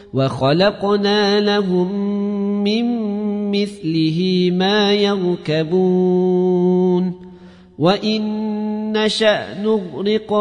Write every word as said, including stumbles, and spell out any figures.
وخلقنا لهم من مثله ما يركبون وإن نشأ نغرق